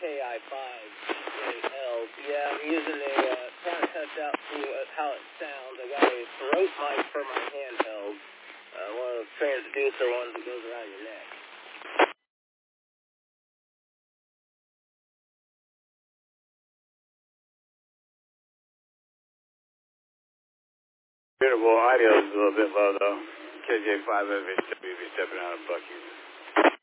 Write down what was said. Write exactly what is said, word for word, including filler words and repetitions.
K I five handheld. Yeah, I'm using a, uh, trying to test out see what, how it sounds. I got a throat mic for my handheld. Uh, one of those transducer ones that goes around your neck. Beautiful audio is a little bit low though. K J five F H W be stepping out of Bucky's.